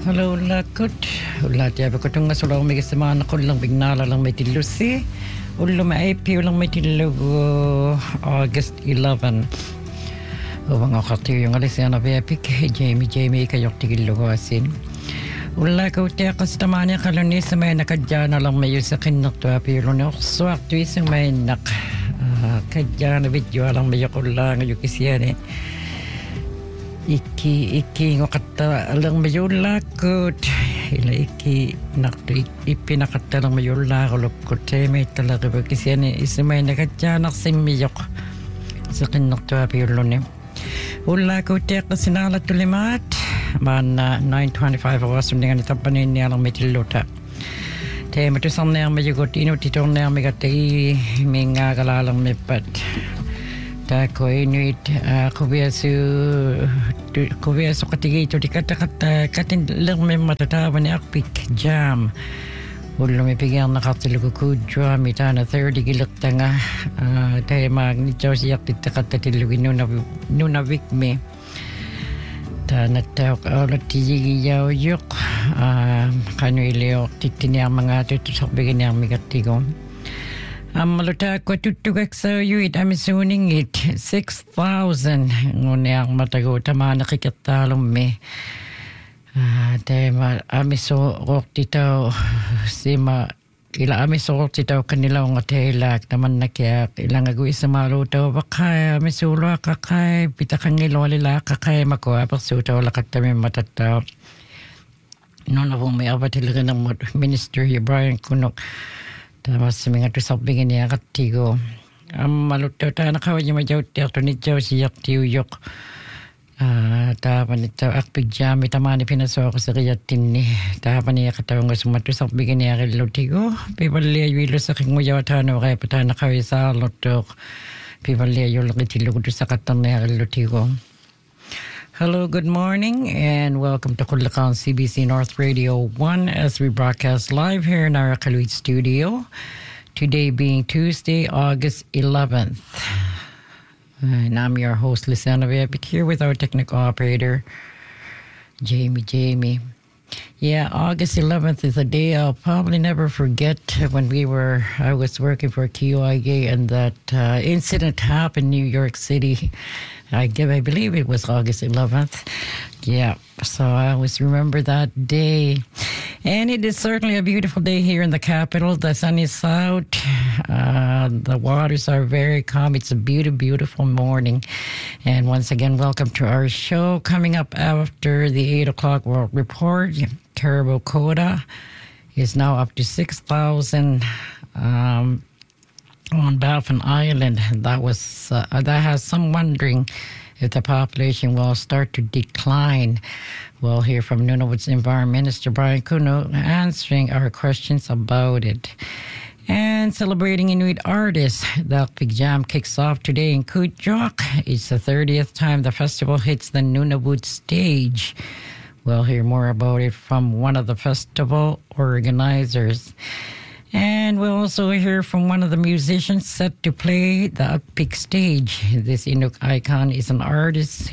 Hello, lakot. Ulat ya bakotong ngasulaw may kasama na lang bignala lang may tilusi. Ulo may IP lang may tilugo August 11. Uwang akati yung alisiyan na epic. Jamie kayok tigilugo asin. Ula ko tiya kastamanya kaluni sa may nakadya na lang may yusakin na to apilo na swak to isang may kadya na video lang may yakula ngayon kisyan Iki ngokata lang mayula kot ila iki nakto ipinakata lang mayula kolop kote may talaga ba kasi isimay nakatyanak simiyok sa kinakto apilo ni ula ko tiyak na sinala tulimat man 9:25 hours dengan itapanin niya lang may tilota te matusam na may yugot inutitong na may katay may nga kalalang may pat Tako inuit kubiasu katigito di kata katin lang may matatawa ni akpik jam ulo may pigyan na katilugo kudwa mitana 30 kilok tanga tayo magnitsaw siya kata tilugo nuna wikme ta natawak ulat tigiyaw yuk kanuilio titiniang mga tutusok bigyan niyang migatigong Maluta ko tutugak sa yuit amisuning it 6,000 ngunang matago tama nakikatalong me tema amiso rok titaw sima ila amiso rok titaw kanila ng atelak naman nakyak ilang agui sa maluta bakay amisulo kakay pitakang ilolila kakay makuha pagsuta wala katami matataw noon na may abatilaga ng Minister Brian Kunok Tapos mga tusapingin niya katigo. Malutaw tayo nakawad niya majaw teatro ni Jow siyak tiyuyok. Tapos nito akpidyami tamani pinaso ako sa kayatin ni. Tapos niya katawang sumatusapingin niya kilutigo. Pipaliya yuilo sa king muyaw tano kaya pata nakawad sa lotok. Pipaliya yulo kitilog sa katan niya kilutigo. Hello, good morning, and welcome to Kulakan CBC North Radio 1 as we broadcast live here in our Kaluit studio. Today being Tuesday, August 11th. And I'm your host, Luciana Viapic, here with our technical operator, Jamie. Yeah, August 11th is a day I'll probably never forget when I was working for QIA and that incident happened in New York City. I believe it was August 11th. Yeah, so I always remember that day. And it is certainly a beautiful day here in the capital. The sun is out. The waters are very calm. It's a beautiful morning. And once again, welcome to our show. Coming up after the 8 o'clock World Report, Caribou quota is now up to 6,000 on Baffin Island. That has some wondering if the population will start to decline. We'll hear from Nunavut's Environment Minister Brian Kuno answering our questions about it. And celebrating Inuit artists, the Big Jam kicks off today in Kuujjuaq. It's the 30th time the festival hits the Nunavut stage. We'll hear more about it from one of the festival organizers. And we'll also hear from one of the musicians set to play the big stage. This Inuk icon is an artist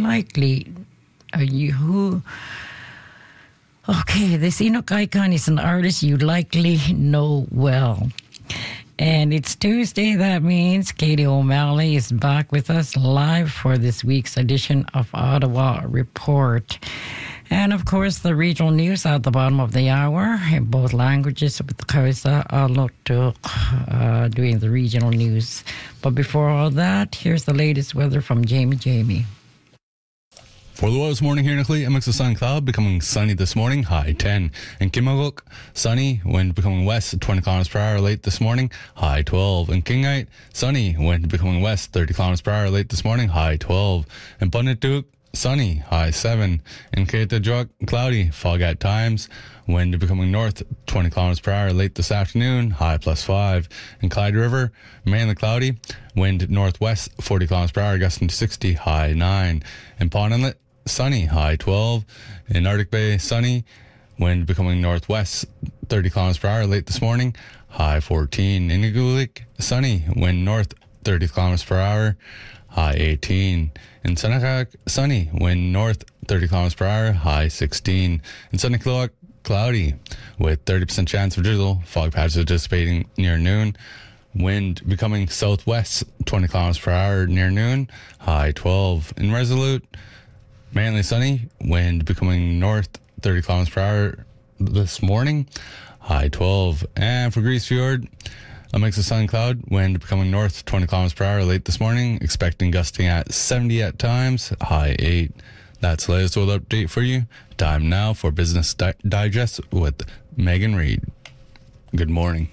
this Inuk icon is an artist you likely know well. And it's Tuesday. That means Katie O'Malley is back with us live for this week's edition of Ottawa Report. And, of course, the regional news at the bottom of the hour in both languages with Kawisa Alotuk doing the regional news. But before all that, here's the latest weather from Jamie. For the weather this morning here in Nickley, a mix of sun and cloud, becoming sunny this morning, high 10. In Kimaguk, sunny, wind becoming west at 20 km per hour late this morning, high 12. In Kingite, sunny, wind becoming west 30 km per hour late this morning, high 12. In Punittuk, sunny, high 7. In Kaitajuak, cloudy, fog at times. Wind becoming north 20 kilometers per hour late this afternoon, high +5. In Clyde River, mainly cloudy. Wind northwest 40 kilometers per hour, gusting to 60, high 9. In Pond Inlet, sunny, high 12. In Arctic Bay, sunny. Wind becoming northwest 30 kilometers per hour late this morning, high 14. In Igulik, sunny. Wind north 30 kilometers per hour, high 18. In Senekak, sunny, wind north 30 kilometers per hour, high 16. In Sunny Cloak, cloudy with 30% chance of drizzle. Fog patches dissipating near noon. Wind becoming southwest 20 kilometers per hour near noon, high 12. In Resolute, mainly sunny. Wind becoming north 30 kilometers per hour this morning, high 12. And for Grise Fjord, a mix of sun and cloud, wind becoming north 20 kilometers per hour late this morning, expecting gusting at 70 at times, high 8. That's the latest weather update for you. Time now for Business Digest with Megan Reid. Good morning.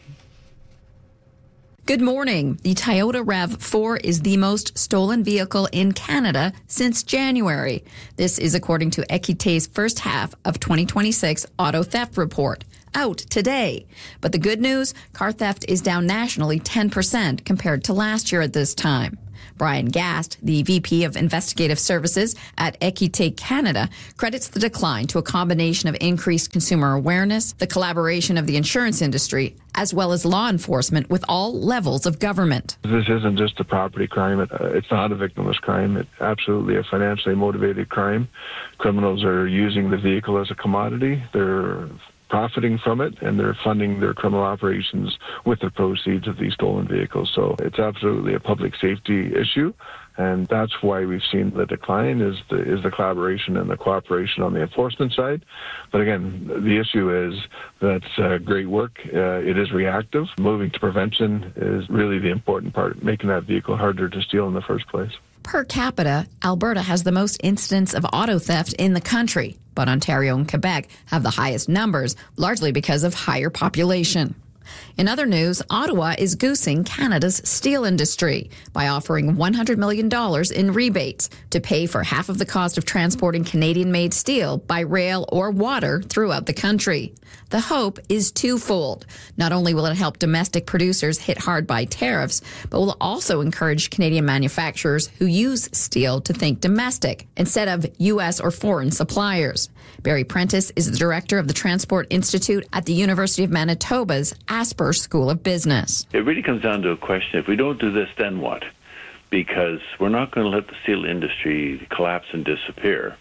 Good morning. The Toyota RAV4 is the most stolen vehicle in Canada since January. This is according to Equite's first half of 2026 auto theft report, out today. But the good news, car theft is down nationally 10% compared to last year at this time. Brian Gast, the VP of Investigative Services at Equite Canada, credits the decline to a combination of increased consumer awareness, the collaboration of the insurance industry, as well as law enforcement with all levels of government. This isn't just a property crime. It's not a victimless crime. It's absolutely a financially motivated crime. Criminals are using the vehicle as a commodity. They're profiting from it, and they're funding their criminal operations with the proceeds of these stolen vehicles. So it's absolutely a public safety issue, and that's why we've seen the decline is the collaboration and the cooperation on the enforcement side. But again, the issue is that's great work. It is reactive. Moving to prevention is really the important part, making that vehicle harder to steal in the first place. Per capita, Alberta has the most incidents of auto theft in the country, but Ontario and Quebec have the highest numbers, largely because of higher population. In other news, Ottawa is goosing Canada's steel industry by offering $100 million in rebates to pay for half of the cost of transporting Canadian-made steel by rail or water throughout the country. The hope is twofold. Not only will it help domestic producers hit hard by tariffs, but will also encourage Canadian manufacturers who use steel to think domestic instead of U.S. or foreign suppliers. Barry Prentice is the director of the Transport Institute at the University of Manitoba's Asper School of Business. It really comes down to a question, if we don't do this, then what? Because we're not going to let the steel industry collapse and disappear.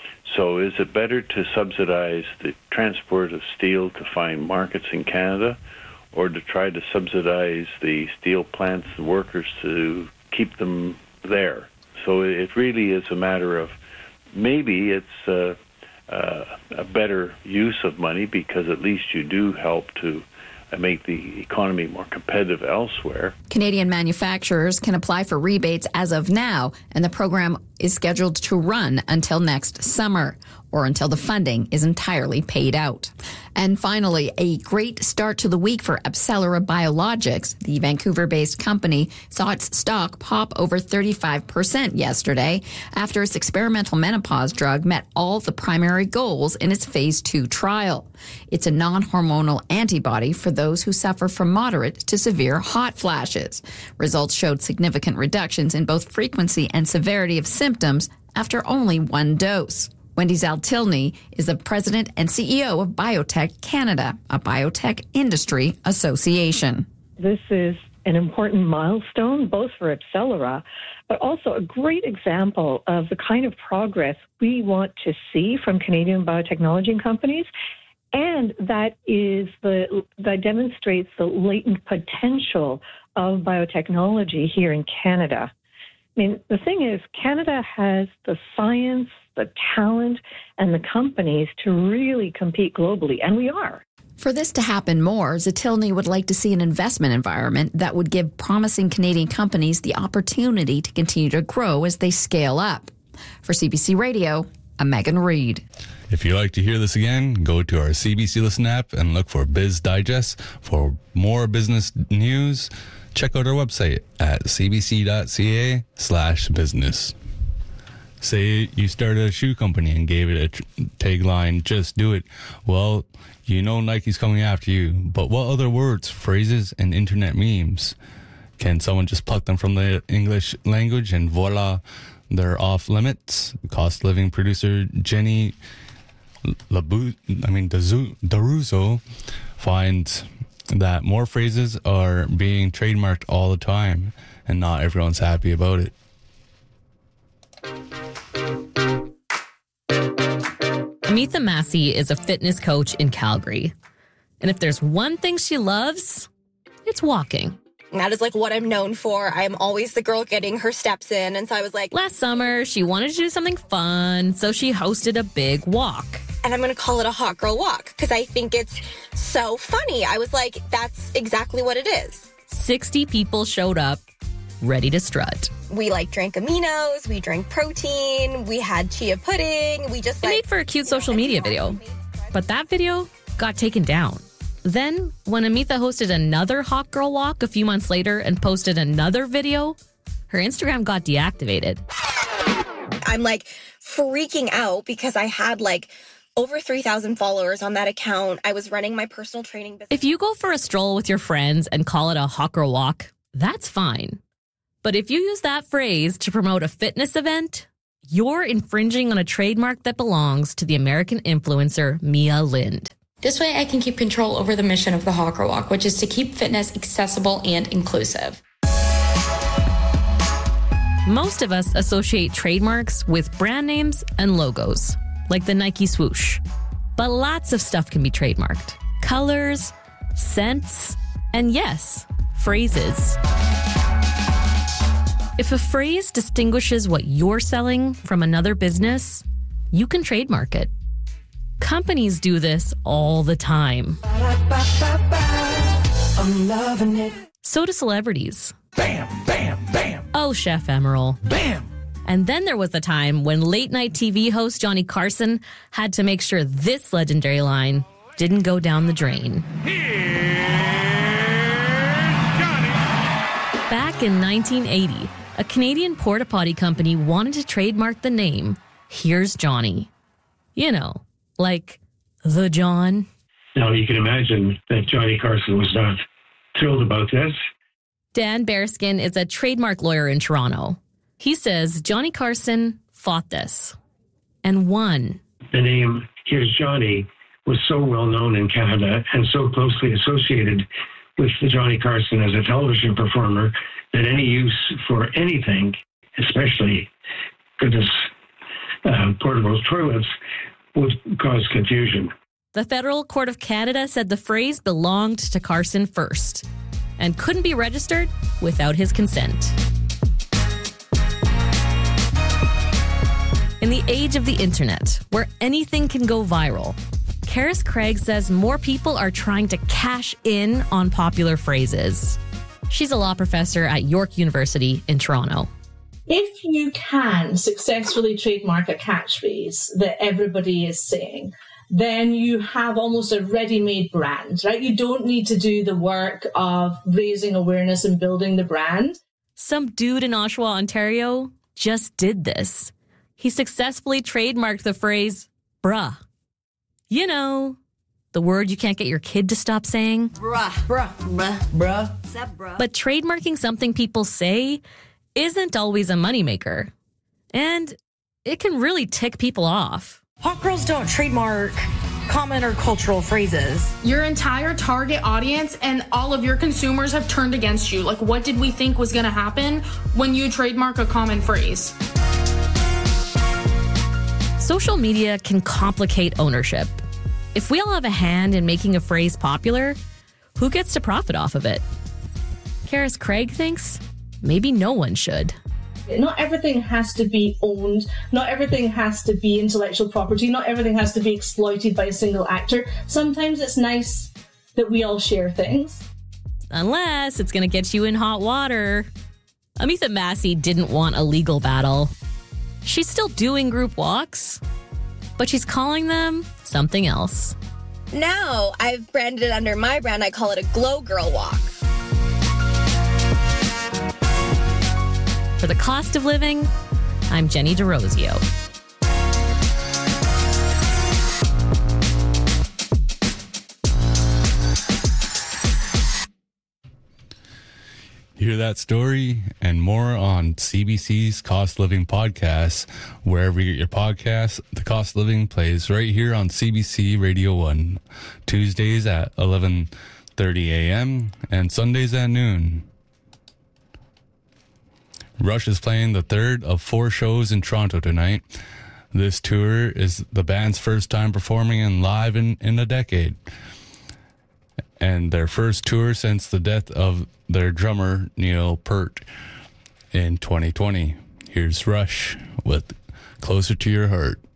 So is it better to subsidize the transport of steel to find markets in Canada, or to try to subsidize the steel plants and workers to keep them there? So it really is a matter of maybe it's a better use of money, because at least you do help to make the economy more competitive elsewhere. Canadian manufacturers can apply for rebates as of now, and the program is scheduled to run until next summer, or until the funding is entirely paid out. And finally, a great start to the week for AbCellera Biologics. The Vancouver-based company saw its stock pop over 35% yesterday after its experimental menopause drug met all the primary goals in its phase 2 trial. It's a non-hormonal antibody for those who suffer from moderate to severe hot flashes. Results showed significant reductions in both frequency and severity of symptoms after only one dose. Wendy Zaltilny is the president and CEO of Biotech Canada, a biotech industry association. This is an important milestone, both for AbCellera, but also a great example of the kind of progress we want to see from Canadian biotechnology companies, and that demonstrates the latent potential of biotechnology here in Canada. I mean, the thing is, Canada has the science, the talent, and the companies to really compete globally, and we are. For this to happen more, Zatilny would like to see an investment environment that would give promising Canadian companies the opportunity to continue to grow as they scale up. For CBC Radio, I'm Megan Reid. If you'd like to hear this again, go to our CBC Listen app and look for Biz Digest. For more business news, check out our website at cbc.ca/business. Say you started a shoe company and gave it a tagline, just do it. Well, you know Nike's coming after you, but what other words, phrases, and internet memes? Can someone just pluck them from the English language and voila, they're off limits? Cost living producer Jenny Daruso finds that more phrases are being trademarked all the time, and not everyone's happy about it. Amitha Massey is a fitness coach in Calgary. And if there's one thing she loves, it's walking. That is like what I'm known for. I'm always the girl getting her steps in. And so I was like... Last summer, she wanted to do something fun, so she hosted a big walk. And I'm going to call it a hot girl walk because I think it's so funny. I was like, that's exactly what it is. 60 people showed up, ready to strut. We drank aminos, we drank protein, we had chia pudding, we just It made for a cute social media video. But that video got taken down. Then, when Amitha hosted another hot girl walk a few months later and posted another video, her Instagram got deactivated. I'm freaking out because I had over 3,000 followers on that account. I was running my personal training business. If you go for a stroll with your friends and call it a hot girl walk, that's fine. But if you use that phrase to promote a fitness event, you're infringing on a trademark that belongs to the American influencer Mia Lind. This way I can keep control over the mission of the Hot Girl Walk, which is to keep fitness accessible and inclusive. Most of us associate trademarks with brand names and logos, like the Nike swoosh. But lots of stuff can be trademarked. Colors, scents, and yes, phrases. If a phrase distinguishes what you're selling from another business, you can trademark it. Companies do this all the time. I'm loving it. So do celebrities. Bam, bam, bam. Oh, Chef Emerald. Bam. And then there was the time when late-night TV host Johnny Carson had to make sure this legendary line didn't go down the drain. Here's Johnny. Back in 1980, a Canadian porta potty company wanted to trademark the name Here's Johnny. You know, like the John. Now, you can imagine that Johnny Carson was not thrilled about this. Dan Bearskin is a trademark lawyer in Toronto. He says Johnny Carson fought this and won. The name Here's Johnny was so well known in Canada and so closely associated with the Johnny Carson as a television performer that any use for anything, especially, portable toilets, would cause confusion. The Federal Court of Canada said the phrase belonged to Carson first and couldn't be registered without his consent. In the age of the internet, where anything can go viral, Karis Craig says more people are trying to cash in on popular phrases. She's a law professor at York University in Toronto. If you can successfully trademark a catchphrase that everybody is saying, then you have almost a ready-made brand, right? You don't need to do the work of raising awareness and building the brand. Some dude in Oshawa, Ontario, just did this. He successfully trademarked the phrase, bruh. You know, the word you can't get your kid to stop saying. Bruh, bruh, bruh, bruh. What's up, bruh? But trademarking something people say isn't always a moneymaker. And it can really tick people off. Hot girls don't trademark common or cultural phrases. Your entire target audience and all of your consumers have turned against you. What did we think was going to happen when you trademark a common phrase? Social media can complicate ownership. If we all have a hand in making a phrase popular, who gets to profit off of it? Karis Craig thinks maybe no one should. Not everything has to be owned. Not everything has to be intellectual property. Not everything has to be exploited by a single actor. Sometimes it's nice that we all share things. Unless it's going to get you in hot water. Amitha Massey didn't want a legal battle. She's still doing group walks, but she's calling them something else. Now I've branded it under my brand. I call it a Glow Girl Walk. For The Cost of Living, I'm Jenny DeRosio. Hear that story and more on CBC's Cost Living Podcast. Wherever you get your podcasts, The Cost of Living plays right here on CBC Radio 1, Tuesdays at 11:30 a.m. and Sundays at noon. Rush is playing the third of 4 shows in Toronto tonight. This tour is the band's first time performing in live in a decade, and their first tour since the death of their drummer Neil Peart in 2020. Here's Rush with Closer to Your Heart.